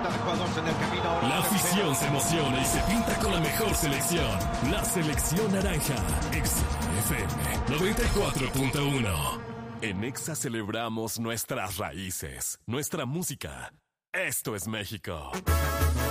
La afición se emociona y se pinta con la mejor selección. La selección naranja. Exa FM 94.1. En Exa celebramos nuestras raíces, nuestra música. Esto es México.